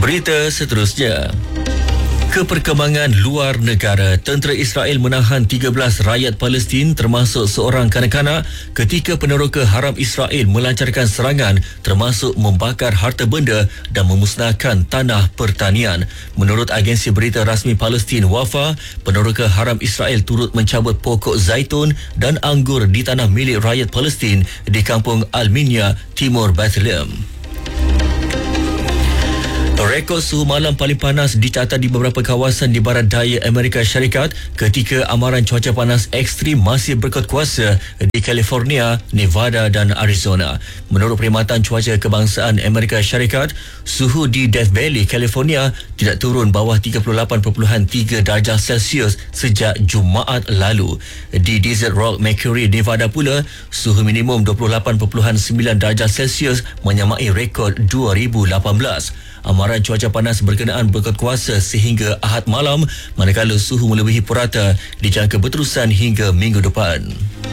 Berita seterusnya. Keperkembangan luar negara, tentera Israel menahan 13 rakyat Palestin termasuk seorang kanak-kanak ketika peneroka haram Israel melancarkan serangan termasuk membakar harta benda dan memusnahkan tanah pertanian. Menurut agensi berita rasmi Palestin Wafa, peneroka haram Israel turut mencabut pokok zaitun dan anggur di tanah milik rakyat Palestin di kampung Al-Minya, Timur Bethlehem. Rekod suhu malam paling panas dicatat di beberapa kawasan di barat daya Amerika Syarikat ketika amaran cuaca panas ekstrim masih berkuasa di California, Nevada dan Arizona. Menurut Perkhidmatan Cuaca Kebangsaan Amerika Syarikat, suhu di Death Valley, California tidak turun bawah 38.3 darjah Celsius sejak Jumaat lalu. Di Desert Rock, Mercury, Nevada pula, suhu minimum 28.9 darjah Celsius menyamai rekod 2018. Amaran cuaca panas berkenaan berkuasa sehingga Ahad malam, manakala suhu melebihi purata dijangka berterusan hingga minggu depan.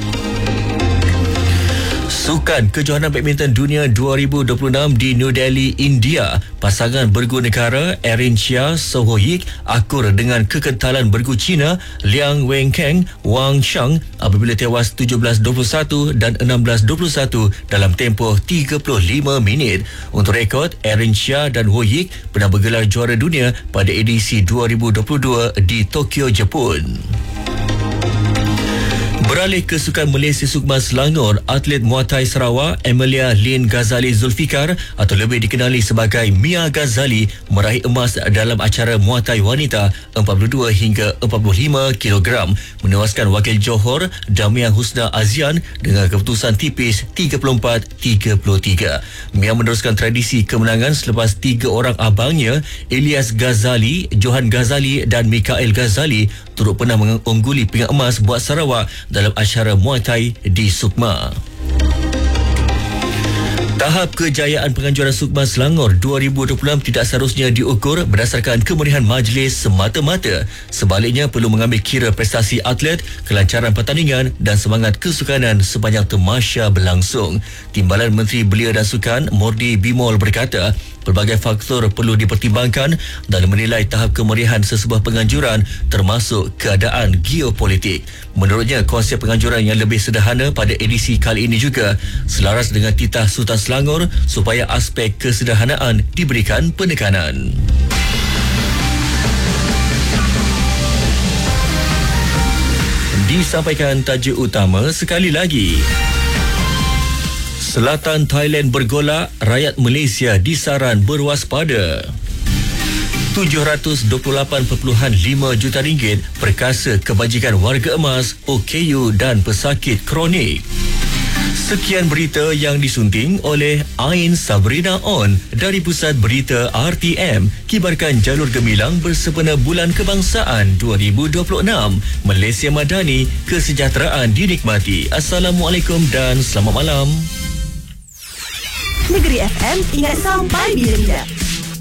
Sukan Kejohanan Badminton Dunia 2026 di New Delhi, India. Pasangan bergu negara Erin Chia Sohoyik akur dengan kekentalan bergu Cina Liang Wenkeng Wang Shang apabila tewas 17-21 dan 16-21 dalam tempoh 35 minit. Untuk rekod, Erin Chia dan Hoyik pernah bergelar juara dunia pada edisi 2022 di Tokyo, Jepun. Beralih ke Sukan Malaysia Sukma Selangor, atlet Muay Thai Sarawak Emilia Lin Ghazali Zulfikar atau lebih dikenali sebagai Mia Ghazali meraih emas dalam acara Muay Thai wanita 42 hingga 45 kg, menewaskan wakil Johor Damian Husna Azian dengan keputusan tipis 34-33. Mia meneruskan tradisi kemenangan selepas tiga orang abangnya Ilyas Ghazali, Johan Ghazali dan Mikael Ghazali turut pernah mengungguli pingat emas buat Sarawak dalam acara Muay Thai di Sukma. Tahap kejayaan penganjuran Sukma Selangor 2026 tidak seharusnya diukur berdasarkan kemerihan majlis semata-mata. Sebaliknya, perlu mengambil kira prestasi atlet, kelancaran pertandingan dan semangat kesukanan sepanjang temasya berlangsung. Timbalan Menteri Belia dan Sukan Mordi Bimol berkata, pelbagai faktor perlu dipertimbangkan dalam menilai tahap kemerihan sesebuah penganjuran termasuk keadaan geopolitik. Menurutnya, konsep penganjuran yang lebih sederhana pada edisi kali ini juga selaras dengan titah Sultan Selangor supaya aspek kesederhanaan diberikan penekanan. Disampaikan tajuk utama sekali lagi. Selatan Thailand bergolak, rakyat Malaysia disaran berwaspada. 728.5 juta ringgit perkasa kebajikan warga emas, OKU dan pesakit kronik. Sekian berita yang disunting oleh Ain Sabrina On dari Pusat Berita RTM. Kibarkan jalur gemilang bersempena Bulan Kebangsaan 2026. Malaysia Madani, kesejahteraan dinikmati. Assalamualaikum dan selamat malam. Negeri FM ingat sampai bila-bila.